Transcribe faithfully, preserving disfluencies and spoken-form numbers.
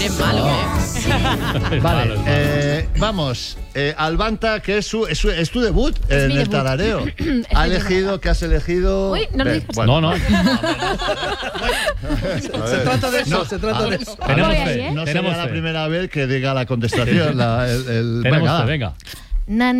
es malo, ¿eh? Es Vale, malo, es malo. eh, vamos. Eh, Albanta, que es, su, es, su, es tu debut Es en mi el debut. tarareo. Es mi Ha primera. elegido, ¿qué has elegido? Uy, no lo Ven, digas. bueno. No, no. Se trata de eso, No, se trata a de ver, eso. a Tenemos ver, fe, No tenemos sería la fe. primera vez que diga la contestación. La, el, el, Tenemos venga, fe, va. venga. Na,